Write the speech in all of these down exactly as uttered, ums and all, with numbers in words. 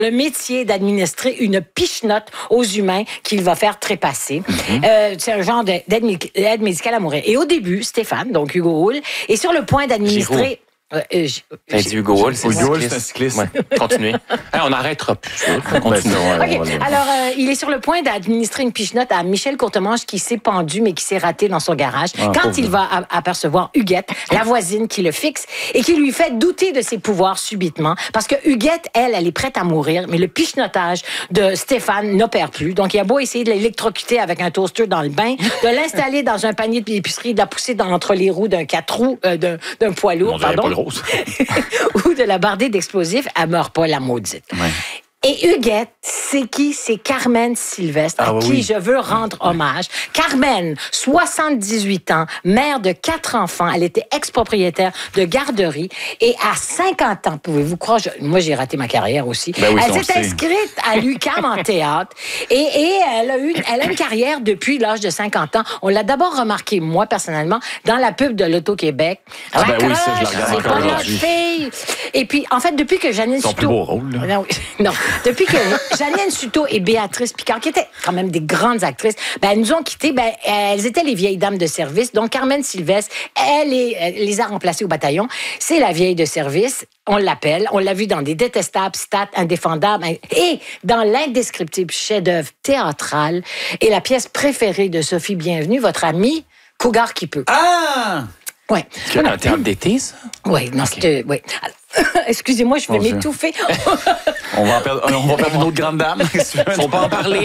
le métier d'administrer une pichenote aux humains qu'il va faire trépasser. Mm-hmm. Euh, c'est un genre d'aide, d'aide médicale à mourir. Et au début, Stéphane, donc Hugo Hull, est sur le point d'administrer... Euh, euh, j'ai dit Hugo Hull, c'est un cycliste. Ouais. Continuez. Hey, on n'arrêtera plus. Continuez. Okay. Alors, euh, il est sur le point d'administrer une pichenote à Michel Courtemanche qui s'est pendu, mais qui s'est raté dans son garage. Ah, quand il va a- apercevoir Huguette, la voisine qui le fixe et qui lui fait douter de ses pouvoirs subitement. Parce que Huguette, elle, elle est prête à mourir, mais le pichenotage de Stéphane n'opère plus. Donc, il a beau essayer de l'électrocuter avec un toaster dans le bain, de l'installer dans un panier d'épicerie, de la pousser dans, entre les roues d'un quatre roues, euh, d'un, d'un poids lourd, pardon. Ou de la barder d'explosifs, elle meurt pas, la maudite. Ouais. Et Huguette, c'est qui? C'est Carmen Sylvestre, ah, à oui. qui je veux rendre hommage. Carmen, soixante-dix-huit ans, mère de quatre enfants. Elle était ex-propriétaire de garderie. Et à cinquante ans, pouvez-vous croire, je, moi j'ai raté ma carrière aussi. Ben oui, elle s'est inscrite à l'U Q A M en théâtre. Et, et elle, a eu, elle a une carrière depuis l'âge de cinquante ans. On l'a d'abord remarqué, moi personnellement, dans la pub de l'Auto-Québec. Ah ben oui, ça, je la regarde encore aujourd'hui. Fille. Et puis, en fait, depuis que Janine Suto... Son plus beau rôle, là. Non, non. Depuis que Janine Suto et Béatrice Picard, qui étaient quand même des grandes actrices, ben, elles nous ont quittés. Ben, elles étaient les vieilles dames de service. Donc, Carmen Sylvestre, elle, est, elle les a remplacées au bataillon. C'est la vieille de service. On l'appelle. On l'a vu dans des détestables stats indéfendables et dans l'indescriptible chef-d'œuvre théâtral et la pièce préférée de Sophie Bienvenue, votre amie, Cougar qui peut. Ah! Ouais. C'est un théâtre d'été, ça? Oui, non, okay. c'était... Oui. Excusez-moi, je vais oh, m'étouffer. on, va perdre, on va perdre une autre grande dame. Faut pas en parler.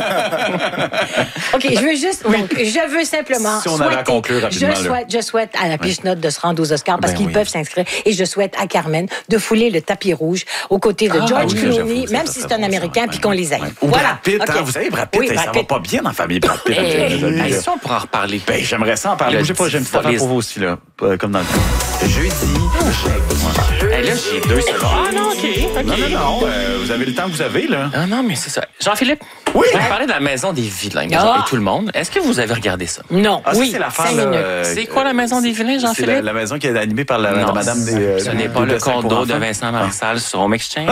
OK, je veux juste... Donc, je veux simplement si on souhaiter, avait à conclure rapidement, je souhaite, je souhaite à la pichenote de se rendre aux Oscars parce ben qu'ils oui. peuvent s'inscrire. Et je souhaite à Carmen de fouler le tapis rouge aux côtés de ah, George oui, Clooney, même si c'est un Américain, puis qu'on les aime. Ou voilà. Brad Pitt, okay. hein, vous savez, Brad Pitt, oui, Brad ça Pitt. va pas bien dans la famille Brad Pitt. Hey, ça, on pourra en reparler. Ben, j'aimerais ça en parler. J'ai pas, j'ai une petite affaire pour vous aussi, là. Comme dans le temps. Jeudi. Hey, là, j'ai deux secondes. Ah non, OK. okay. Non, non, non. Euh, vous avez le temps que vous avez, là. Ah non, mais c'est ça. Jean-Philippe, oui. je vais parler de la Maison des Vilains. Ah. Et tout le monde. Est-ce que vous avez regardé ça? Non. Ah, oui. Ça, c'est l'affaire, là, euh, c'est quoi la Maison des Vilains, Jean-Philippe? C'est la, la maison qui est animée par la, non, la Madame des... Euh, ce n'est pas le condo de Vincent Marissal sur Home Exchange.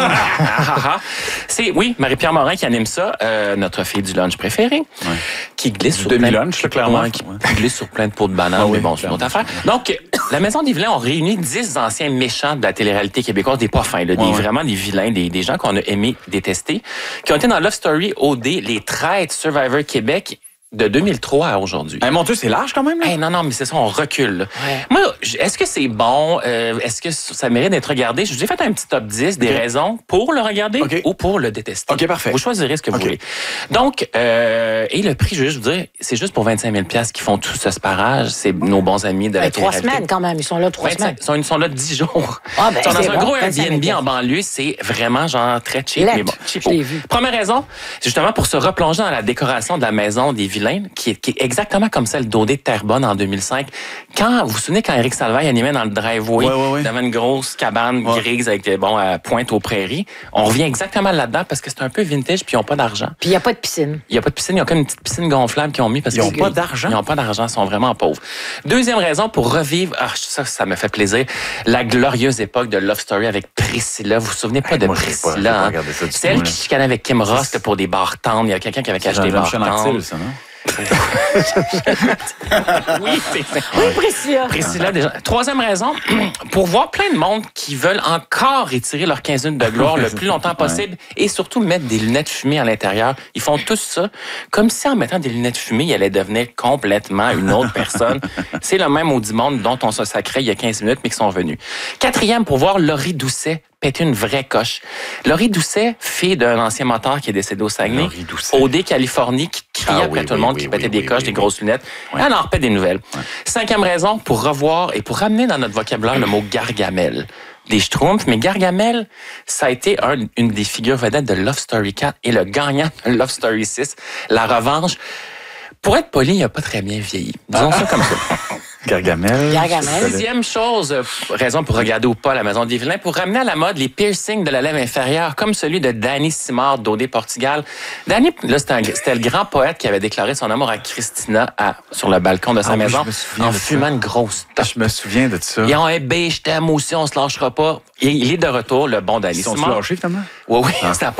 C'est, oui, Marie-Pierre Morin qui anime ça, euh, notre fille du lunch préférée, ouais. qui glisse sur plein... Demi-lunch, clairement. Ouais, qui ouais. glisse sur plein de pots de bananes, ah, mais oui, bon, c'est une autre affaire. Donc, la Maison des Vilains, on réunit dix anciens méchants de la télé-réalité québécoise, des pas fins, là, des, ouais, vraiment des vilains, des, des gens qu'on a aimé détester, qui ont été dans Love Story, O D, Les Traîtres, Survivor Québec, de deux mille trois à aujourd'hui. Hey, mon Dieu, c'est large quand même, là. Hey, non, non, mais c'est ça, on recule. Ouais. Moi, est-ce que c'est bon? Euh, est-ce que ça mérite d'être regardé? Je vous ai fait un petit top dix des okay. raisons pour le regarder okay. ou pour le détester. OK, parfait. Vous choisirez ce que okay. vous voulez. Donc, euh, et le prix, je veux juste vous dire, c'est juste pour vingt-cinq mille dollars qu'ils font tout ce sparage. C'est nos bons amis de la Trois semaines quand même. Ils sont là trois semaines. Ils sont, ils sont là dix jours. Ah, ben, ils sont dans un bon, gros Airbnb en banlieue. C'est vraiment genre très cheap. Let, mais bon, cheap. Vu. Première raison, c'est justement pour se replonger dans la décoration de la Maison des Vilains, qui est, qui est exactement comme celle d'O D de Terrebonne en deux mille cinq. Quand, vous vous souvenez quand Éric Salvaille animait dans le driveway, ouais, ouais, ouais. devant une grosse cabane ouais. grise avec, bon, à Pointe aux Prairies. On revient exactement là-dedans parce que c'est un peu vintage puis ils n'ont pas d'argent. Puis il n'y a pas de piscine. Il n'y a pas de piscine. Il y a comme une petite piscine gonflable qu'ils ont mis parce qu'ils n'ont que pas d'argent. Ils n'ont pas d'argent. Ils sont vraiment pauvres. Deuxième raison pour revivre, ah, ça, ça me fait plaisir, la glorieuse époque de Love Story avec Priscilla. Vous vous souvenez pas hey, de moi, Priscilla? Pas, hein? C'est elle qui chicanait avec Kim Ross pour des bars tendres. Il y a quelqu'un qui avait caché des bars tendres. oui, c'est oui, Priscilla. Priscilla, déjà. Troisième raison, pour voir plein de monde qui veulent encore étirer leur quinzaine de gloire le plus longtemps possible ouais. et surtout mettre des lunettes fumées à l'intérieur. Ils font tous ça comme si en mettant des lunettes fumées, ils allaient devenir complètement une autre personne. C'est le même maudit monde dont on se sacrait il y a quinze minutes, mais qui sont venus. Quatrième, pour voir Laurie Doucet péter une vraie coche. Laurie Doucet, fille d'un ancien moteur qui est décédé au Saguenay, O D Californie, qui criait ah, après oui, tout oui, le monde, oui, qui oui, pétait oui, des oui, coches, oui, des grosses oui. lunettes. Ouais. Elle en repète des nouvelles. Ouais. Cinquième raison, pour revoir et pour ramener dans notre vocabulaire le mot Gargamel. Des Schtroumpfs, mais Gargamel, ça a été un, une des figures vedettes de Love Story quatre et le gagnant de Love Story six, La Revanche. Pour être poli, il n'a pas très bien vieilli. Disons ah. ça comme ça. Gargamel. Gargamel. Sixième chose, euh, raison pour regarder ou pas La Maison des Vilains, pour ramener à la mode les piercings de la lèvre inférieure, comme celui de Danny Simard d'Odé Portugal. Danny, là, c'était, un, c'était le grand poète qui avait déclaré son amour à Christina à, sur le balcon de sa ah, maison oui, en fumant ça. Une grosse top. Je me souviens de ça. Ils ont un B, je t'aime aussi, on se lâchera pas. Et il est de retour, le bon Danny Ils sont Simard. lâchés, finalement? Oui, oui. Ah. C'était